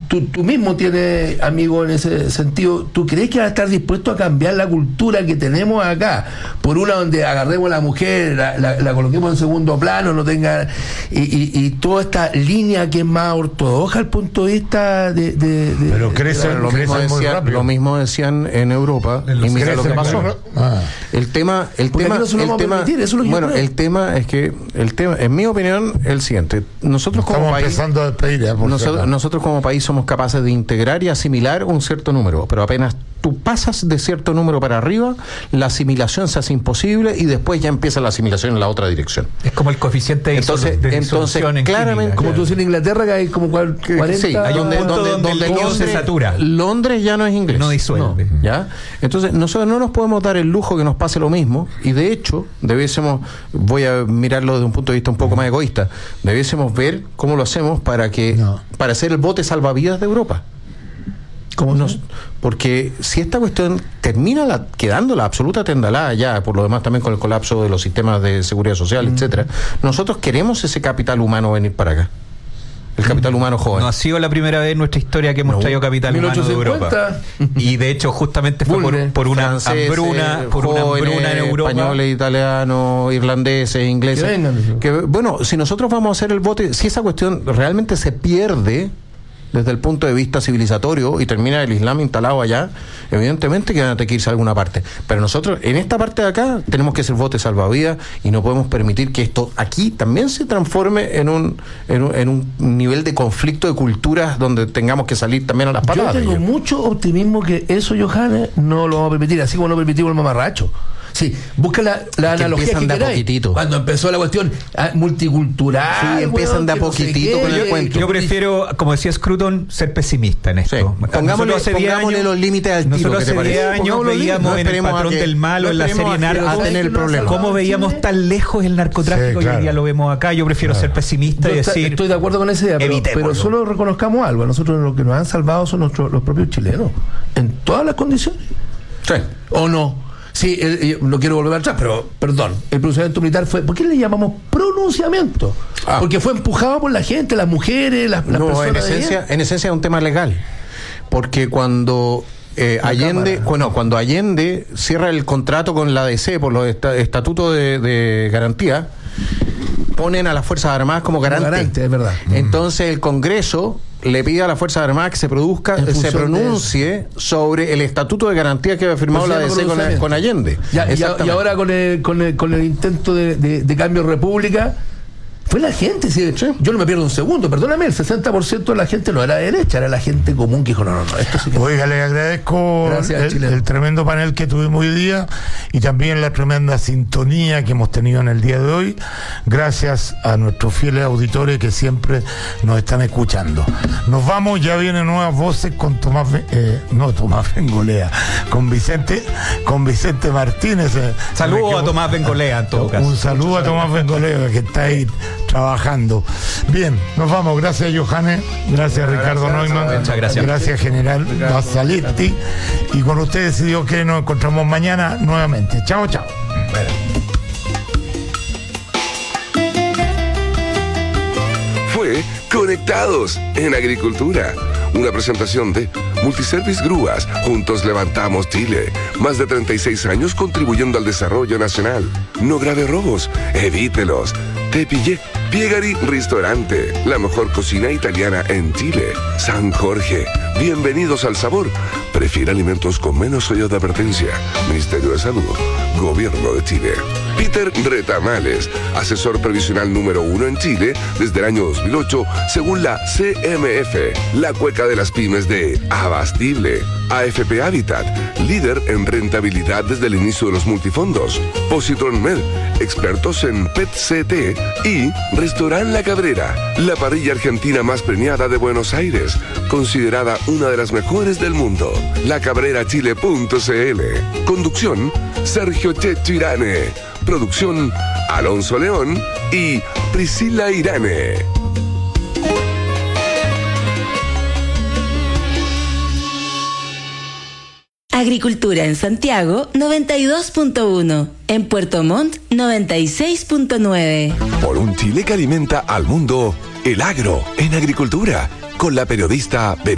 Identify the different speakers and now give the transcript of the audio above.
Speaker 1: tú mismo tienes amigos en ese sentido. ¿Tú crees que van a estar dispuestos a cambiar la cultura que tenemos acá? Por una donde agarremos a la mujer, la coloquemos en segundo plano, no tenga y toda esta línea que es más ortodoxa al punto de vista
Speaker 2: pero lo mismo decían en Europa y mira lo que pasó. El tema es que en mi opinión es el siguiente. Nosotros como país somos capaces de integrar y asimilar un cierto número, pero apenas tú pasas de cierto número para arriba, la asimilación se hace imposible y después ya empieza la asimilación en la otra dirección.
Speaker 3: Es como el coeficiente de disolución en
Speaker 1: claramente, como tú dices en Inglaterra, que hay como 40,
Speaker 3: sí, hay un punto donde el Londres se satura.
Speaker 2: Londres ya no es inglés.
Speaker 3: No disuelve.
Speaker 2: No, ¿ya? Entonces, nosotros no nos podemos dar el lujo que nos pase lo mismo, y de hecho, voy a mirarlo desde un punto de vista un poco más egoísta, debiésemos ver cómo lo hacemos para hacer el bote salvavidas de Europa. Porque si esta cuestión termina quedando la absoluta tendalada ya, por lo demás también con el colapso de los sistemas de seguridad social, etcétera, nosotros queremos ese capital humano venir para acá. El capital humano joven.
Speaker 3: No ha sido la primera vez en nuestra historia que hemos traído capital
Speaker 1: 1850.
Speaker 3: humano de Europa. Y de hecho justamente fue por una hambruna en Europa.
Speaker 2: Españoles, italianos, irlandeses, ingleses. Bueno, si nosotros vamos a hacer el bote, si esa cuestión realmente se pierde desde el punto de vista civilizatorio y termina el Islam instalado allá, evidentemente que van a tener que irse a alguna parte. Pero nosotros, en esta parte de acá, tenemos que ser bote salvavidas y no podemos permitir que esto aquí también se transforme en un nivel de conflicto de culturas donde tengamos que salir también a las patadas.
Speaker 1: Yo tengo mucho optimismo que eso, Johannes, no lo vamos a permitir, así como no permitimos el mamarracho. Sí, busca la analogía que queráis. Cuando empezó la cuestión multicultural.
Speaker 2: Sí, empiezan de a poquitito con el cuento.
Speaker 3: Yo prefiero, como decía Scruton, ser pesimista en esto.
Speaker 2: Sí. Pongámosle los límites al tiro.
Speaker 3: Nosotros hace 10 años veíamos en El Patrón del Malo, en la serie Narcos, cómo veíamos tan lejos el narcotráfico y hoy día lo vemos acá. Yo prefiero ser pesimista y decir...
Speaker 1: Estoy de acuerdo con esa idea, pero solo reconozcamos algo. A nosotros lo que nos han salvado son los propios chilenos, en todas las condiciones.
Speaker 2: Sí.
Speaker 1: ¿O no? Sí, no quiero volver atrás, pero perdón, el pronunciamiento militar fue... ¿Por qué le llamamos pronunciamiento? Porque fue empujado por la gente, las mujeres, las personas.
Speaker 2: En esencia es un tema legal. Porque cuando cuando Allende cierra el contrato con la ADC por los estatutos de garantía, ponen a las Fuerzas Armadas como garante.
Speaker 1: Es verdad.
Speaker 2: Entonces el Congreso le pide a las Fuerzas Armadas que se pronuncie sobre el estatuto de garantía que había firmado la ADC con Allende.
Speaker 1: Y ahora con el intento de cambio de república, fue la gente. Sí. Yo no me pierdo un segundo, perdóname, el 60% de la gente no era de derecha, era la gente común que dijo no, esto sí que...
Speaker 4: Oiga, le agradezco el tremendo panel que tuvimos hoy día y también la tremenda sintonía que hemos tenido en el día de hoy, gracias a nuestros fieles auditores que siempre nos están escuchando. Nos vamos, ya vienen nuevas voces con Tomás Bengolea, con Vicente Martínez.
Speaker 3: Saludos a Tomás Bengolea en todo caso.
Speaker 4: Un saludo a Tomás Bengolea que está ahí trabajando. Bien, nos vamos. Gracias, Johannes. Gracias, Ricardo Neumann.
Speaker 3: Muchas gracias.
Speaker 4: Gracias, General Basaletti. Y con ustedes, si Dios quiere, nos encontramos mañana nuevamente. Chao, chao.
Speaker 5: Fue Conectados en Agricultura. Una presentación de Multiservice Grúas. Juntos levantamos Chile. Más de 36 años contribuyendo al desarrollo nacional. No grave robos. Evítelos. Te pillé. Piegari Ristorante. La mejor cocina italiana en Chile. San Jorge. Bienvenidos al sabor. Prefiere alimentos con menos sello de advertencia. Ministerio de Salud. Gobierno de Chile. Peter Retamales, asesor previsional número 1 en Chile desde el año 2008, según la CMF, la cueca de las pymes de Abastible. AFP Habitat, líder en rentabilidad desde el inicio de los multifondos. Positron Med, expertos en PET-CT. Y Restaurant La Cabrera, la parrilla argentina más premiada de Buenos Aires, considerada una de las mejores del mundo. lacabrerachile.cl. Conducción, Sergio Checho Irane. Producción, Alonso León y Priscila Irane.
Speaker 6: Agricultura en Santiago, 92.1. En Puerto Montt, 96.9.
Speaker 5: Por un Chile que alimenta al mundo, el agro en agricultura, con la periodista